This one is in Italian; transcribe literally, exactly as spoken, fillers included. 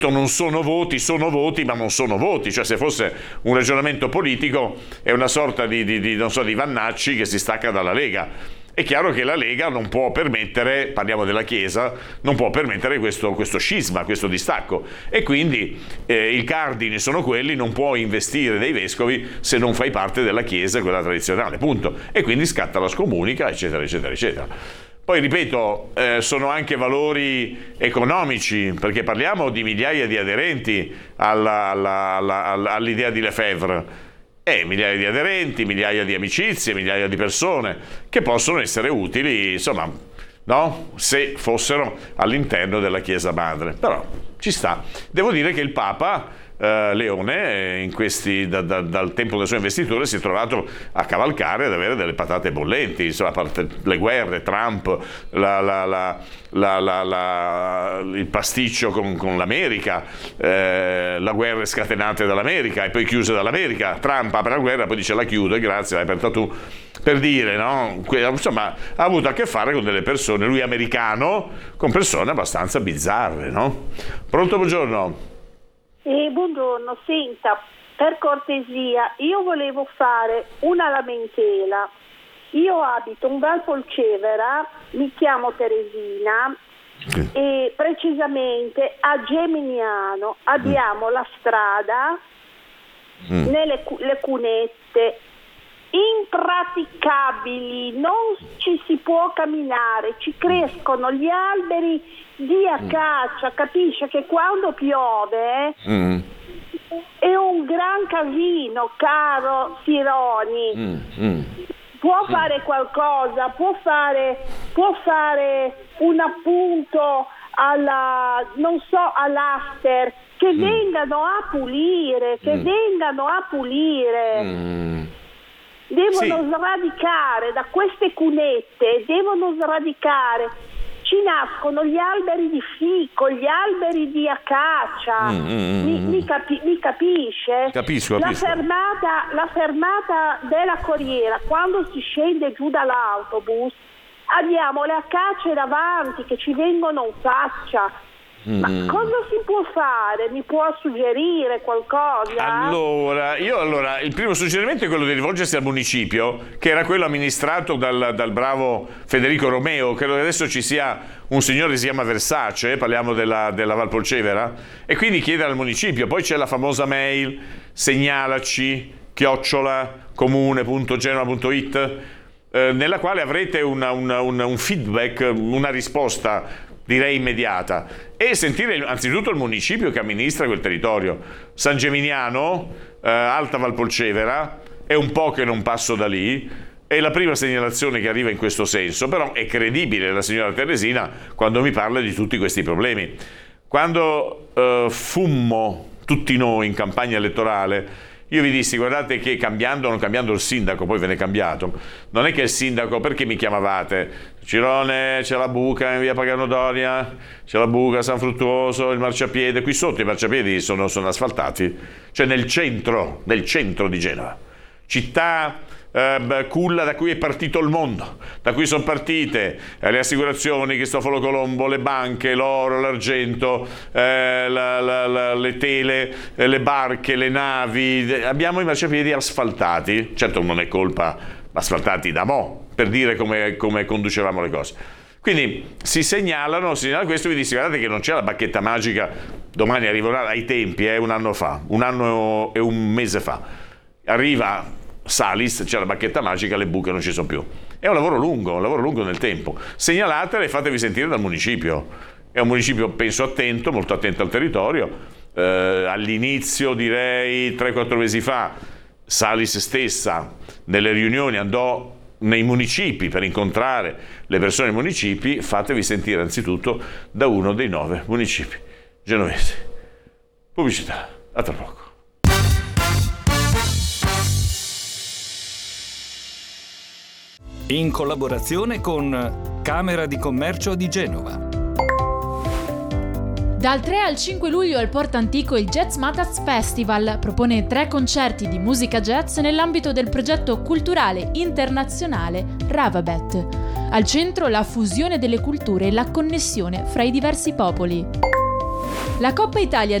non sono voti, sono voti, ma non sono voti. Cioè, se fosse un ragionamento politico, è una sorta di, di, di non so, di Vannacci che si stacca dalla Lega. È chiaro che la Lega non può permettere, parliamo della Chiesa, non può permettere questo, questo scisma, questo distacco, e quindi eh, i cardini sono quelli, non puoi investire dei vescovi se non fai parte della Chiesa, quella tradizionale, punto. E quindi scatta la scomunica, eccetera, eccetera, eccetera. Poi ripeto, eh, sono anche valori economici, perché parliamo di migliaia di aderenti alla, alla, alla, all'idea di Lefebvre. E migliaia di aderenti, migliaia di amicizie, migliaia di persone che possono essere utili, insomma, no? Se fossero all'interno della Chiesa Madre. Però ci sta. Devo dire che il Papa eh, Leone, in questi, da, da, dal tempo delle sue investiture, si è trovato a cavalcare ad avere delle patate bollenti, insomma, a parte le guerre, Trump, la, la, la, la, la, la, il pasticcio con, con l'America, eh, la guerra scatenate dall'America e poi chiuse dall'America. Trump apre la guerra, poi dice la chiudo, grazie, l'hai aperta tu. Per dire, no? Insomma, ha avuto a che fare con delle persone, lui americano, con persone abbastanza bizzarre, no? Pronto, buongiorno. Eh, buongiorno, senta, per cortesia, io volevo fare una lamentela. Io abito in Val Polcevera, mi chiamo Teresina, sì. E precisamente a Geminiano abbiamo mm. la strada, mm. nelle le cunette, impraticabili, non ci si può camminare, ci crescono gli alberi di acacia, capisce che quando piove mm. è un gran casino, caro Sironi. Mm. Mm. Può fare qualcosa, può fare, può fare un appunto alla, non so, all'Aster, che mm. vengano a pulire, che mm. vengano a pulire. Mm. Devono sì. sradicare da queste cunette, devono sradicare. Ci nascono gli alberi di fico, gli alberi di acacia. Mm, mm, mi, mi, capi, mi capisce? Capisco, capisco. La fermata, la fermata della Corriera, quando si scende giù dall'autobus, abbiamo le acace davanti che ci vengono in faccia. Ma cosa si può fare? Mi può suggerire qualcosa? Allora, io allora, il primo suggerimento è quello di rivolgersi al municipio, che era quello amministrato dal, dal bravo Federico Romeo. Credo che adesso ci sia un signore che si chiama Versace, parliamo della, della Val Polcevera, e quindi chiedere al municipio. Poi c'è la famosa mail segnalaci chiocciola comune punto genova punto it, eh, nella quale avrete una, una, una, un feedback, una risposta direi immediata, e sentire anzitutto il municipio che amministra quel territorio. San Geminiano, eh, Alta Val Polcevera, è un po' che non passo da lì, è la prima segnalazione che arriva in questo senso, però è credibile la signora Teresina quando mi parla di tutti questi problemi. Quando eh, fummo tutti noi in campagna elettorale, io vi dissi, guardate che cambiando, non cambiando il sindaco, poi ve ne è cambiato, non è che il sindaco, perché mi chiamavate? Cirone, c'è la buca in via Pagano Doria, c'è la buca San Fruttuoso, il marciapiede, qui sotto i marciapiedi sono, sono asfaltati, cioè nel centro, nel centro di Genova, città eh, culla da cui è partito il mondo, da cui sono partite eh, le assicurazioni, Cristoforo Colombo, le banche, l'oro, l'argento, eh, la, la, la, le tele, eh, le barche, le navi, abbiamo i marciapiedi asfaltati, certo non è colpa, asfaltati da mo', per dire come, come conducevamo le cose. Quindi si segnalano, si segnala questo, vi dissi, guardate che non c'è la bacchetta magica, domani arriverà, ai tempi, eh, un anno fa, un anno e un mese fa, arriva Salis, c'è la bacchetta magica, le buche non ci sono più. È un lavoro lungo, un lavoro lungo nel tempo. Segnalatele e fatevi sentire dal municipio. È un municipio, penso, attento, molto attento al territorio. Eh, all'inizio, direi tre quattro mesi fa, Salis stessa nelle riunioni andò nei municipi per incontrare le persone nei municipi. Fatevi sentire anzitutto da uno dei nove municipi genovesi. Pubblicità, a tra poco. In collaborazione con Camera di Commercio di Genova. Dal tre al cinque luglio al Porto Antico il Jazz Matters Festival propone tre concerti di musica jazz nell'ambito del progetto culturale internazionale Ravabet. Al centro la fusione delle culture e la connessione fra i diversi popoli. La Coppa Italia